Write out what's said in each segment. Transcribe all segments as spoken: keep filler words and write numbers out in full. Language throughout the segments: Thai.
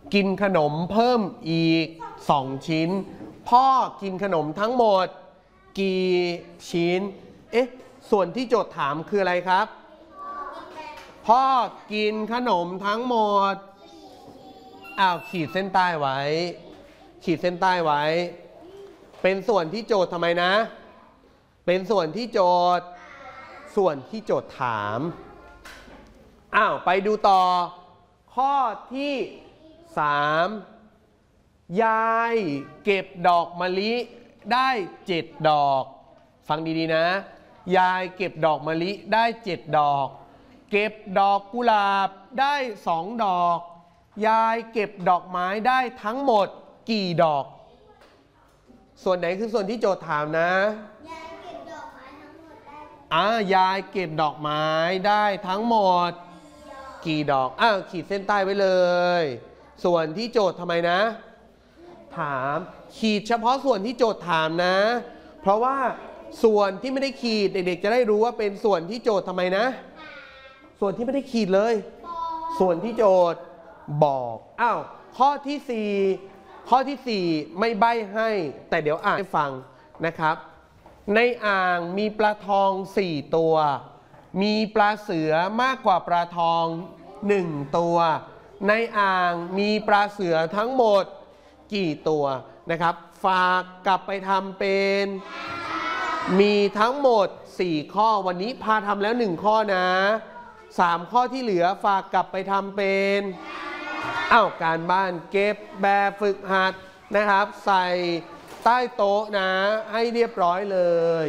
กินขนมเพิ่มอีกสองชิ้นพ่อกินขนมทั้งหมดกี่ชิ้นเอ๊ะส่วนที่โจทย์ถามคืออะไรครับพ่อกินขนมทั้งหมดอ้าวขีดเส้นใต้ไว้ขีดเส้นใต้ไว้เป็นส่วนที่โจทย์ทำไมนะเป็นส่วนที่โจทย์ส่วนที่โจทย์ถามอ้าวไปดูต่อข้อที่สามยายเก็บดอกมะลิได้เจ็ดดอกฟังดีๆนะยายเก็บดอกมะลิได้เจ็ดดอกเก็บดอกกุหลาบได้สองดอกยายเก็บดอกไม้ได้ทั้งหมดกี่ดอกส่วนไหนคือส่วนที่โจทย์ถามนะยายเก็บดอกไม้ทั้งหมดได้อ่ายายเก็บดอกไม้ได้ทั้งหมดกี่ดอกอ้าวขีดเส้นใต้ไว้เลยส่วนที่โจทย์ทำไมนะถามขีดเฉพาะส่วนที่โจทย์ถามนะเพราะว่าส่วนที่ไม่ได้ขีดเด็กๆจะได้รู้ว่าเป็นส่วนที่โจทย์ทำไมนะส่วนที่ไม่ได้ขีดเลยส่วนที่โจทย์บอกอ้าวข้อที่สี่ข้อที่สี่ไม่ใบ้ให้แต่เดี๋ยวอ่านให้ฟังนะครับในอ่างมีปลาทองสี่ตัวมีปลาเสือมากกว่าปลาทองหนึ่งตัวในอ่างมีปลาเสือทั้งหมดกี่ตัวนะครับฝากกลับไปทำเป็นมีทั้งหมดสี่ข้อวันนี้พาทำแล้วหนึ่งข้อนะสามข้อที่เหลือฝากกลับไปทำเป็นอ้าวการบ้านเก็บแบบฝึกหัดนะครับใส่ใต้โต๊ะนะให้เรียบร้อยเลย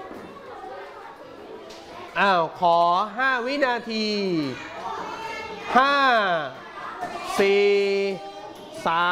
อ้าวขอห้าวินาทีห้า สี่ สาม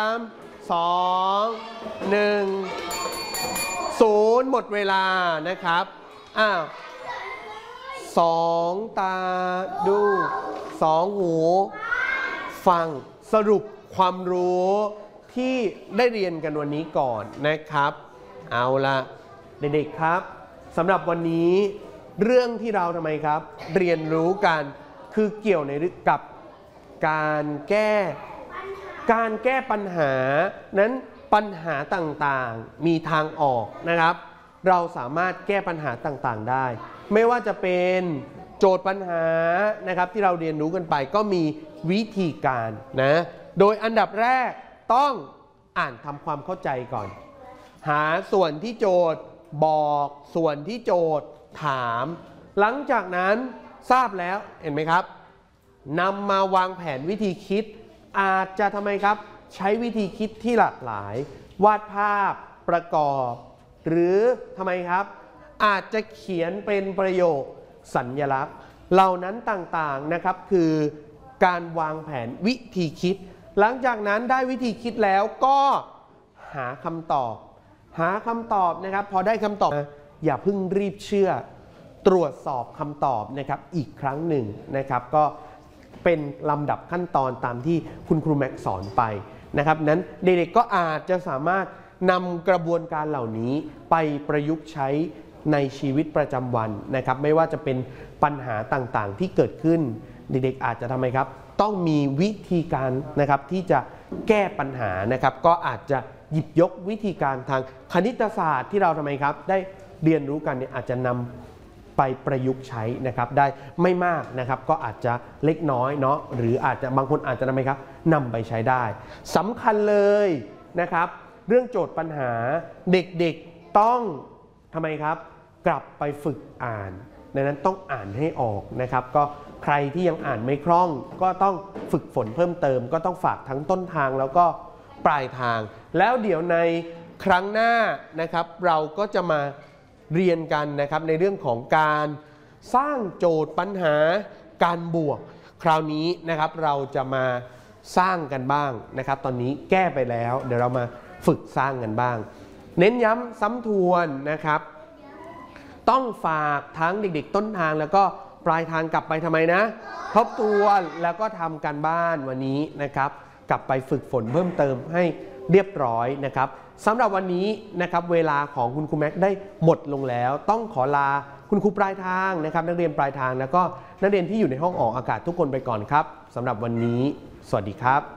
สอง หนึ่ง ศูนย์หมดเวลานะครับอ้าวสองตาดูสองหูฟังสรุปความรู้ที่ได้เรียนกันวันนี้ก่อนนะครับเอาละเด็กๆครับสำหรับวันนี้เรื่องที่เราทำไมครับเรียนรู้กันคือเกี่ยวในกับการแก้การแก้ปัญหานั้นปัญหาต่างๆมีทางออกนะครับเราสามารถแก้ปัญหาต่างๆได้ไม่ว่าจะเป็นโจทย์ปัญหานะครับที่เราเรียนรู้กันไปก็มีวิธีการนะโดยอันดับแรกต้องอ่านทำความเข้าใจก่อนหาส่วนที่โจทย์บอกส่วนที่โจทย์ถามหลังจากนั้นทราบแล้วเห็นไหมครับนำมาวางแผนวิธีคิดอาจจะทำไมครับใช้วิธีคิดที่หลากหลายวาดภาพประกอบหรือทำไมครับอาจจะเขียนเป็นประโยคสัญลักษณ์เหล่านั้นต่างๆนะครับคือการวางแผนวิธีคิดหลังจากนั้นได้วิธีคิดแล้วก็หาคำตอบหาคำตอบนะครับพอได้คำตอบอย่าเพิ่งรีบเชื่อตรวจสอบคำตอบนะครับอีกครั้งหนึ่งนะครับก็เป็นลำดับขั้นตอนตามที่คุณครูแม็กสอนไปนะครับนั้นเด็กๆก็อาจจะสามารถนำกระบวนการเหล่านี้ไปประยุกต์ใช้ในชีวิตประจำวันนะครับไม่ว่าจะเป็นปัญหาต่างๆที่เกิดขึ้นเด็กๆอาจจะทำไมครับต้องมีวิธีการนะครับที่จะแก้ปัญหานะครับก็อาจจะหยิบยกวิธีการทางคณิตศาสตร์ที่เราทำไมครับได้เรียนรู้กันเนี่ยอาจจะนำไปประยุกต์ใช้นะครับได้ไม่มากนะครับก็อาจจะเล็กน้อยเนาะหรืออาจจะบางคนอาจจะทำไมครับนำไปใช้ได้สำคัญเลยนะครับเรื่องโจทย์ปัญหาเด็กๆต้องทำไมครับกลับไปฝึกอ่านดังนั้นต้องอ่านให้ออกนะครับก็ใครที่ยังอ่านไม่คล่องก็ต้องฝึกฝนเพิ่มเติมก็ต้องฝากทั้งต้นทางแล้วก็ปลายทางแล้วเดี๋ยวในครั้งหน้านะครับเราก็จะมาเรียนกันนะครับในเรื่องของการสร้างโจทย์ปัญหาการบวกคราวนี้นะครับเราจะมาสร้างกันบ้างนะครับตอนนี้แก้ไปแล้วเดี๋ยวเรามาฝึกสร้างกันบ้างเน้นย้ำซ้ำทวนนะครับต้องฝากทั้งเด็กๆต้นทางแล้วก็ปลายทางกลับไปทำไมนะทบทวนแล้วก็ทำการบ้านวันนี้นะครับกลับไปฝึกฝนเพิ่มเติมให้เรียบร้อยนะครับสำหรับวันนี้นะครับเวลาของคุณครูแม็กได้หมดลงแล้วต้องขอลาคุณครูปลายทางนะครับนักเรียนปลายทางแล้วก็นักเรียนที่อยู่ในห้องออกอากาศทุกคนไปก่อนครับสำหรับวันนี้สวัสดีครับ